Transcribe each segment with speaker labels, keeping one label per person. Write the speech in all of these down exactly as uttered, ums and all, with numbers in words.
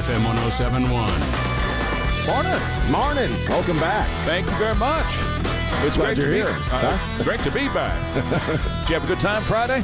Speaker 1: F M one oh seven point one.
Speaker 2: Morning.
Speaker 3: Morning. Welcome back.
Speaker 2: Thank you very much. It's
Speaker 3: Glad
Speaker 2: great to
Speaker 3: you're
Speaker 2: be
Speaker 3: here.
Speaker 2: Uh,
Speaker 3: Huh?
Speaker 2: Great to be back. Did you have a good time Friday?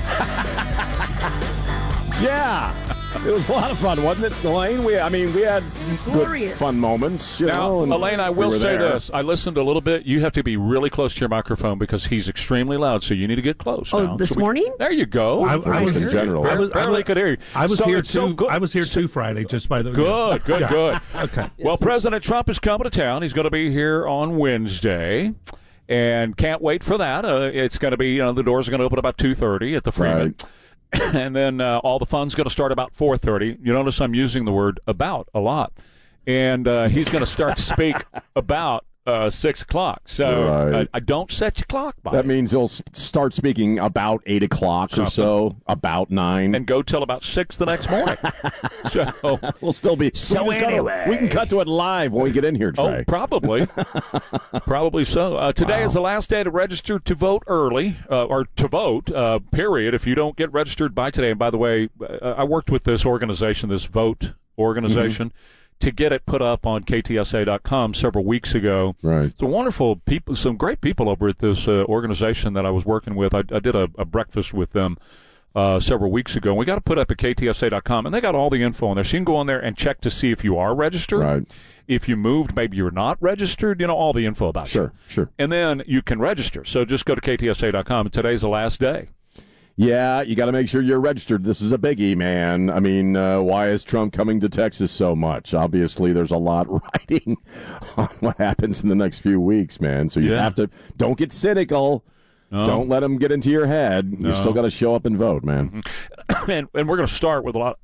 Speaker 3: Yeah. It was a lot of fun, wasn't it, Elaine? We, I mean, we had good
Speaker 4: glorious.
Speaker 3: fun moments. You
Speaker 2: Now,
Speaker 3: know, and
Speaker 2: Elaine, I
Speaker 3: we
Speaker 2: will
Speaker 3: were
Speaker 2: say
Speaker 3: there.
Speaker 2: this. I listened a little bit. You have to be really close to your microphone because he's extremely loud, so you need to get close.
Speaker 4: Oh,
Speaker 2: now.
Speaker 4: this
Speaker 2: So we-
Speaker 4: morning?
Speaker 2: There you go.
Speaker 5: I, I
Speaker 3: Just
Speaker 5: was
Speaker 3: in general.
Speaker 5: I was, I
Speaker 2: Barely
Speaker 5: was,
Speaker 2: could hear you.
Speaker 5: I was
Speaker 2: So
Speaker 5: here
Speaker 2: it's so
Speaker 5: too.
Speaker 2: good.
Speaker 5: I was here too Friday. Just by the way.
Speaker 2: Good, good,
Speaker 5: Yeah.
Speaker 2: good.
Speaker 5: Okay.
Speaker 2: Well, President Trump is coming to town. He's going to be here on Wednesday, and can't wait for that. Uh, it's going to be, you know, the doors are going to open about two thirty at the Freeman.
Speaker 3: Right.
Speaker 2: And then uh, all the fun's going to start about four thirty. You notice I'm using the word about a lot. And uh, he's going to start to speak about uh, six o'clock. So
Speaker 3: Right.
Speaker 2: I, I don't set your clock by
Speaker 3: That
Speaker 2: it.
Speaker 3: means he'll s- start speaking about eight o'clock or
Speaker 2: Something.
Speaker 3: so, about nine.
Speaker 2: And go till about six the next morning. So,
Speaker 3: we'll still be.
Speaker 2: So
Speaker 3: we, just gotta-
Speaker 2: anyway.
Speaker 3: we can cut to it live when we get in here,
Speaker 2: oh,
Speaker 3: Trey.
Speaker 2: probably. Probably so. Uh, today
Speaker 3: Wow.
Speaker 2: is the last day to register to vote early, uh, or to vote, uh, period. If you don't get registered by today, and by the way, uh, I worked with this organization, this vote organization, to get it put up on K T S A dot com several weeks ago.
Speaker 3: Right.
Speaker 2: It's a wonderful people, some great people over at this uh, organization that I was working with. I, I did a, a breakfast with them uh, several weeks ago. And we got to put up at K T S A dot com, and they got all the info on there. So you can go on there and check to see if you are registered.
Speaker 3: Right.
Speaker 2: If you moved, maybe you're not registered. You know, all the info about you.
Speaker 3: Sure, sure.
Speaker 2: And then you can register. So just go to K T S A dot com, and today's the last day.
Speaker 3: Yeah, you got to make sure you're registered. This is a biggie, man. I mean, uh, why is Trump coming to Texas so much? Obviously, there's a lot riding on what happens in the next few weeks, man. So you
Speaker 2: Yeah.
Speaker 3: have to, don't get cynical.
Speaker 2: No.
Speaker 3: Don't let them get into your head.
Speaker 2: No.
Speaker 3: You still got to show up and vote, man.
Speaker 2: and, and we're going to start with a lot.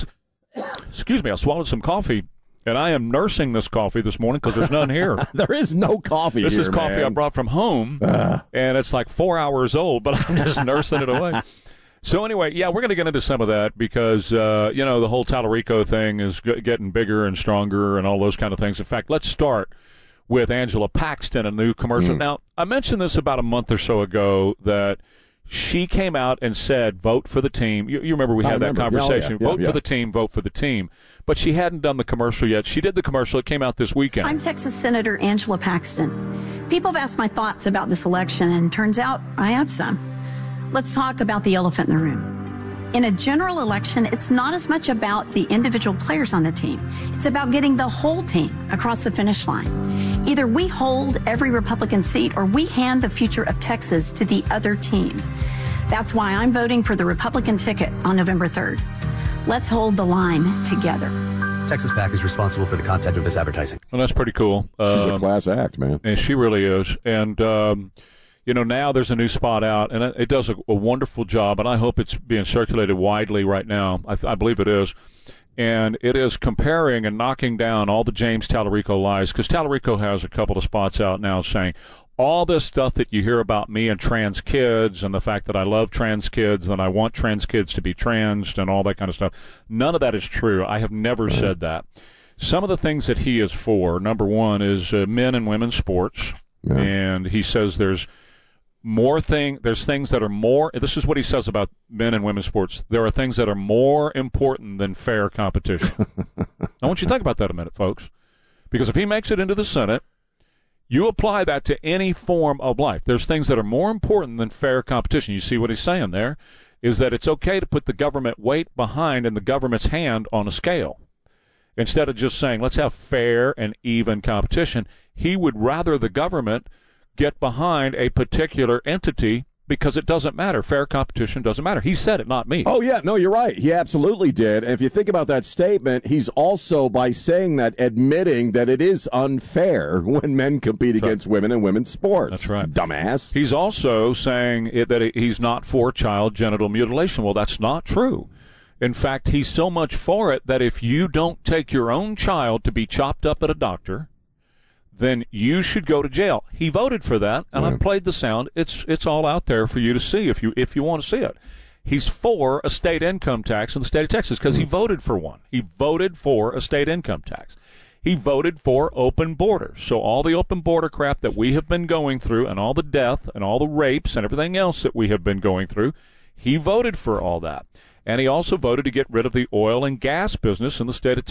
Speaker 2: Excuse me, I swallowed some coffee, and I am nursing this coffee this morning because there's none here.
Speaker 3: There is no coffee
Speaker 2: This
Speaker 3: here,
Speaker 2: is coffee
Speaker 3: man.
Speaker 2: I brought from home,
Speaker 3: Ah.
Speaker 2: and it's like four hours old, but I'm just nursing it away. So anyway, yeah, we're going to get into some of that because, uh, you know, the whole Tallarico thing is g- getting bigger and stronger and all those kind of things. In fact, let's start with Angela Paxton, a new commercial.
Speaker 3: Mm.
Speaker 2: Now, I mentioned this about a month or so ago that she came out and said, vote for the team. You, you remember we
Speaker 3: I
Speaker 2: had that
Speaker 3: remember. Yeah, oh,
Speaker 2: conversation.
Speaker 3: yeah, yeah,
Speaker 2: vote
Speaker 3: yeah.
Speaker 2: for the team, vote for the team. But she hadn't done the commercial yet. She did the commercial. It came out this weekend.
Speaker 4: I'm Texas Senator Angela Paxton. People have asked my thoughts about this election, and turns out I have some. Let's talk about the elephant in the room. In a general election, it's not as much about the individual players on the team. It's about getting the whole team across the finish line. Either we hold every Republican seat or we hand the future of Texas to the other team. That's why I'm voting for the Republican ticket on November third. Let's hold the line together.
Speaker 6: Texas PAC is responsible for the content of this advertising.
Speaker 2: Well, that's pretty cool.
Speaker 3: She's a
Speaker 2: Um,
Speaker 3: class act, man.
Speaker 2: And she really is. And, um, you know, now there's a new spot out, and it, it does a, a wonderful job, and I hope it's being circulated widely right now. I, I believe it is. And it is comparing and knocking down all the James Tallarico lies, because Tallarico has a couple of spots out now saying all this stuff that you hear about me and trans kids and the fact that I love trans kids and I want trans kids to be trans and all that kind of stuff. None of that is true. I have never right. said that. Some of the things that he is for, number one, is uh, men and women's sports. Yeah. And he says there's more thing there's things that are more this is what he says about men and women's sports. There are things that are more important than fair competition. I want you to think about that a minute, folks. Because if he makes it into the Senate, you apply that to any form of life. There's things that are more important than fair competition. You see what he's saying there is that it's okay to put the government weight behind and the government's hand on a scale. Instead of just saying, let's have fair and even competition, he would rather the government get behind a particular entity because it doesn't matter. Fair competition doesn't matter. He said it, not me.
Speaker 3: Oh, yeah. No, you're right. He absolutely did. And if you think about that statement, he's also, by saying that, admitting that it is unfair when men compete That's against right. women in women's sports.
Speaker 2: That's right.
Speaker 3: Dumbass.
Speaker 2: He's also saying it, that he's not for child genital mutilation. Well, that's not true. In fact, he's so much for it that if you don't take your own child to be chopped up at a doctor, then you should go to jail. He voted for that, and yeah. I've played the sound. It's it's all out there for you to see if you if you want to see it. He's for a state income tax in the state of Texas because mm-hmm. he voted for one. He voted for a state income tax. He voted for open borders. So all the open border crap that we have been going through and all the death and all the rapes and everything else that we have been going through, he voted for all that. And he also voted to get rid of the oil and gas business in the state of Texas.